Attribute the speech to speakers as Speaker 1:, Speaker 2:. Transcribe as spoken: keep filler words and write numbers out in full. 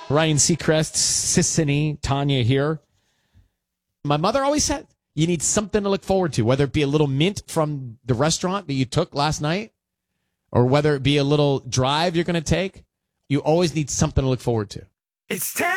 Speaker 1: Ryan Seacrest, Sissany, Tanya here. My mother always said you need something to look forward to, whether it be a little mint from the restaurant that you took last night or whether it be a little drive you're going to take. You always need something to look forward to.
Speaker 2: It's time.